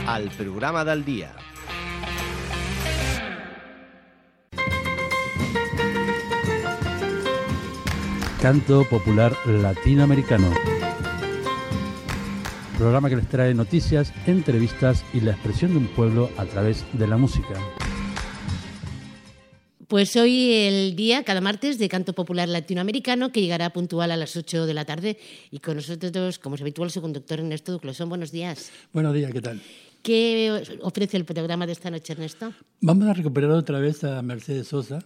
al programa del dia. Canto popular latinoamericano. Programa que les trae noticias, entrevistas y la expresión de un pueblo a través de la música. Pues hoy el día, cada martes, de Canto Popular Latinoamericano, que llegará puntual a las 8 de la tarde. Y con nosotros, como es habitual, su conductor Ernesto Duclosón. Buenos días. Buenos días, ¿qué tal? ¿Qué ofrece el programa de esta noche, Ernesto? Vamos a recuperar otra vez a Mercedes Sosa,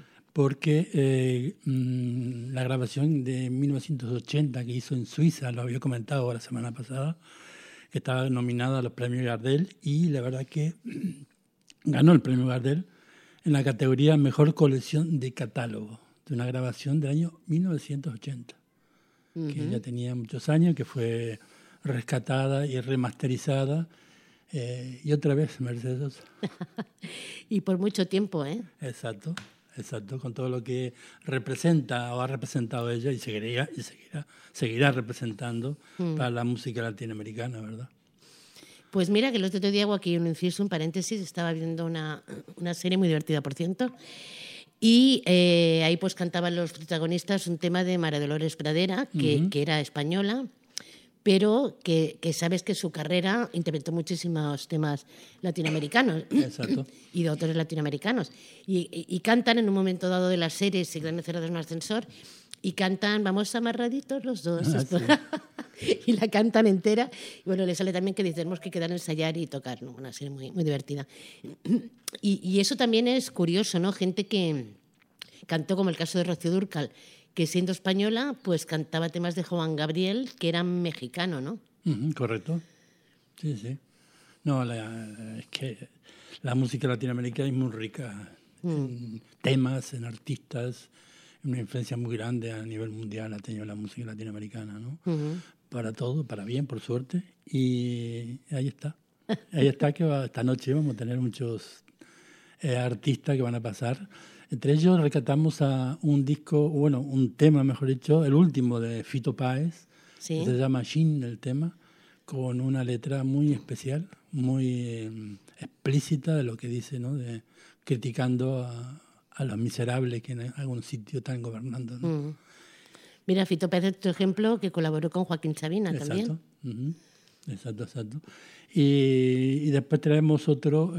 porque la grabación de 1980 que hizo en Suiza, lo había comentado la semana pasada, que estaba nominada a los premios Gardel, y la verdad que ganó el premio Gardel en la categoría Mejor Colección de Catálogo, de una grabación del año 1980, que ya tenía muchos años, que fue rescatada y remasterizada, y otra vez Mercedes Sosa. Y por mucho tiempo, ¿eh? Exacto, con todo lo que representa o ha representado ella y seguirá representando para la música latinoamericana, ¿verdad? Pues mira, que el otro día hago aquí un inciso, un paréntesis, estaba viendo una serie muy divertida, por cierto, y ahí pues cantaban los protagonistas un tema de María Dolores Pradera, que era española, pero que sabes que su carrera interpretó muchísimos temas latinoamericanos. Exacto. Y de autores latinoamericanos. Y cantan en un momento dado de la serie Si grandes cerrados en un ascensor, y cantan Vamos amarraditos los dos. Sí. Y la cantan entera. Y bueno, le sale también que tenemos que quedar a ensayar y tocar, ¿no? Una serie muy, muy divertida. Y eso también es curioso, ¿no? Gente que cantó, como el caso de Rocío Dúrcal, que siendo española, pues cantaba temas de Juan Gabriel, que era mexicano, ¿no? Correcto. Sí. No, es que la música latinoamericana es muy rica en temas, en artistas, una influencia muy grande a nivel mundial ha tenido la música latinoamericana, ¿no? Para todo, para bien, por suerte. Y ahí está. Que esta noche vamos a tener muchos artistas que van a pasar. Entre ellos rescatamos a un tema, mejor dicho, el último de Fito Páez, ¿sí? Que se llama Shin, el tema, con una letra muy especial, muy explícita de lo que dice, ¿no? Criticando a los miserables que en algún sitio están gobernando, ¿no? Mira, Fito Páez es otro ejemplo que colaboró con Joaquín Sabina también. Exacto. Y después traemos otro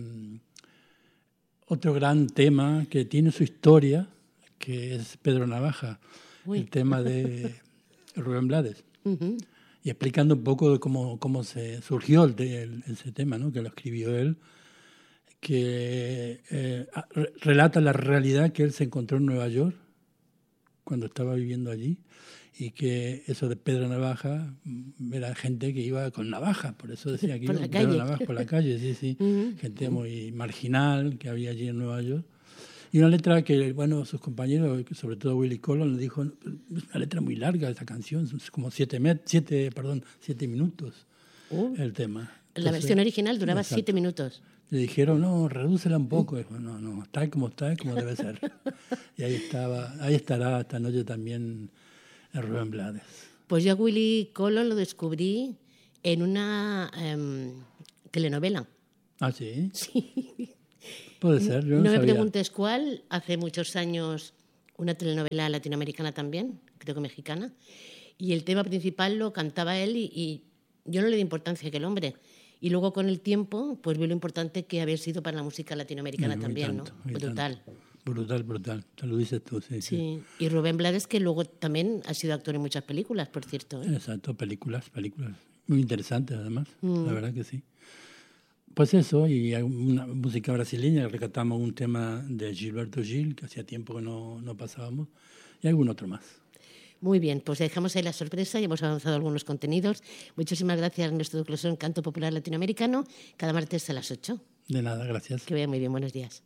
gran tema que tiene su historia, que es Pedro Navaja, el tema de Rubén Blades. Y explicando un poco de cómo se surgió ese tema, ¿no? Que lo escribió él, que relata la realidad que él se encontró en Nueva York cuando estaba viviendo allí, y que eso de Pedro Navaja era gente que iba con navajas, por eso decía que iba con Pedro Navaja por la calle, sí. Gente muy marginal que había allí en Nueva York. Y una letra que, bueno, sus compañeros, sobre todo Willy Colón, le dijo, una letra muy larga esta canción, como 7 minutos el tema. Entonces, la versión original duraba 7 minutos. Le dijeron, no, redúcela un poco. Dijo, no, está como debe ser. Y ahí estará esta noche también Rubén Blades. Pues yo a Willy Colón lo descubrí en una telenovela. ¿Ah, sí? Sí. Puede ser, yo no me sabía. preguntes cuál, hace muchos años, una telenovela latinoamericana también, creo que mexicana, y el tema principal lo cantaba él y yo no le di importancia a aquel hombre. Y luego con el tiempo pues vi lo importante que había sido para la música latinoamericana también, ¿no? Brutal. Brutal, te lo dices tú, sí. Y Rubén Blades, que luego también ha sido actor en muchas películas, por cierto, ¿eh? Exacto, películas muy interesantes además, la verdad que sí. Pues eso, y una música brasileña, rescatamos un tema de Gilberto Gil, que hacía tiempo que no pasábamos, y algún otro más. Muy bien, pues dejamos ahí la sorpresa y hemos avanzado algunos contenidos. Muchísimas gracias, Ernesto Duclosón, Canto Popular Latinoamericano, cada martes a las 8. De nada, gracias. Que vaya muy bien, buenos días.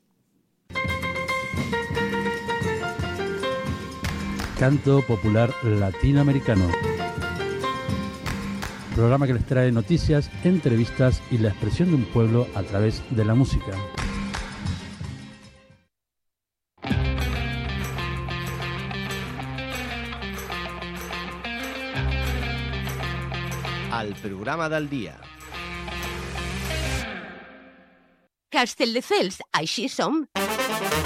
Canto Popular Latinoamericano. Programa que les trae noticias, entrevistas y la expresión de un pueblo a través de la música. Al programa del dia. Castelldefels, així som.